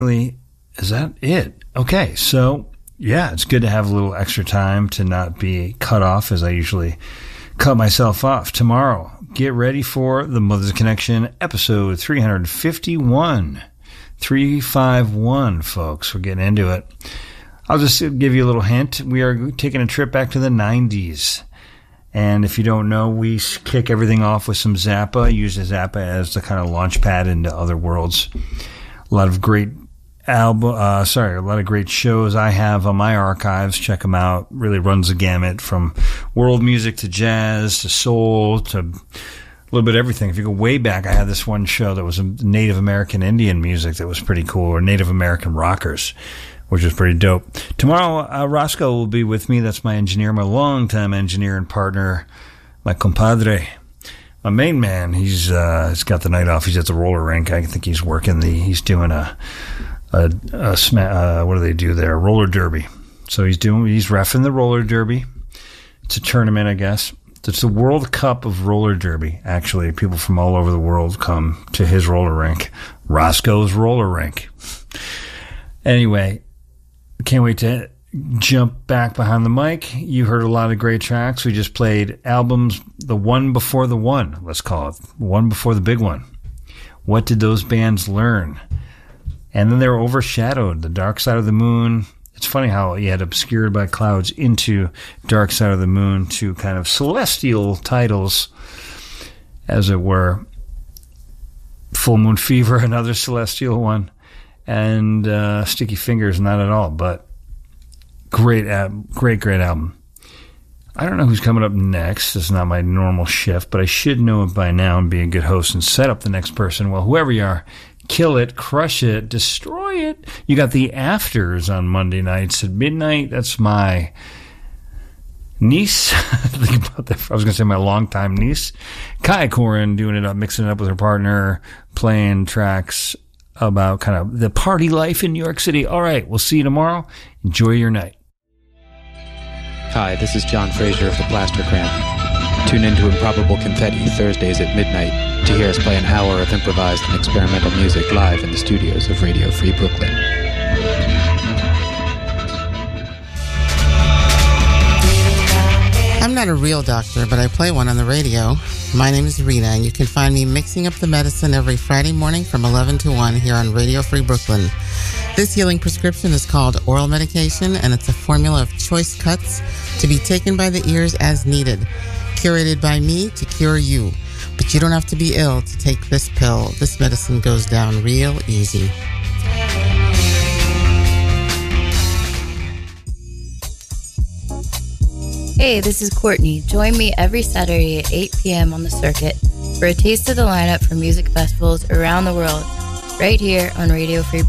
Is that it? Okay, so yeah, it's good to have a little extra time to not be cut off as I usually cut myself off. Tomorrow, get ready for the Mother's Connection episode 351. 351, folks. We're getting into it. I'll just give you a little hint. We are taking a trip back to the 90s. And if you don't know, we kick everything off with some Zappa. Use Zappa as the kind of launch pad into other worlds. A lot of great a lot of great shows I have on my archives. Check them out. Really runs the gamut from world music to jazz to soul to a little bit of everything. If you go way back, I had this one show that was Native American Indian music that was pretty cool, or Native American rockers, which was pretty dope. Tomorrow, Roscoe will be with me. That's my engineer, my longtime engineer and partner, my compadre. My main man, he's got the night off. He's at the roller rink. I think he's working he's doing what do they do there? Roller derby. So he's reffing the roller derby. It's a tournament, I guess. It's the World Cup of roller derby. Actually, people from all over the world come to his roller rink, Roscoe's roller rink. Anyway, can't wait to jump back behind the mic. You heard a lot of great tracks. We just played albums, the one before the one, let's call it. One before the big one. What did those bands learn? And then they were overshadowed. The Dark Side of the Moon. It's funny how he had Obscured by Clouds into Dark Side of the Moon, two kind of celestial titles, as it were. Full Moon Fever, another celestial one. And Sticky Fingers, not at all, but great album. I don't know who's coming up next. It's not my normal shift, but I should know it by now and be a good host and set up the next person. Well, whoever you are, kill it, crush it, destroy it. You got the Afters on Monday nights at midnight. That's my niece. Think about that. I was going to say my longtime niece, Kai Corin, doing it up, mixing it up with her partner, playing tracks about kind of the party life in New York City. All right, we'll see you tomorrow. Enjoy your night. Hi, this is John Fraser of the Blaster Cramp. Tune into Improbable Confetti Thursdays at midnight to hear us play an hour of improvised and experimental music live in the studios of Radio Free Brooklyn. I'm not a real doctor, but I play one on the radio. My name is Rita, and you can find me mixing up the medicine every Friday morning from 11 to 1 here on Radio Free Brooklyn. This healing prescription is called oral medication, and it's a formula of choice cuts to be taken by the ears as needed. Curated by me to cure you. But you don't have to be ill to take this pill. This medicine goes down real easy. Hey, this is Courtney. Join me every Saturday at 8 p.m. on the circuit for a taste of the lineup for music festivals around the world, right here on Radio Free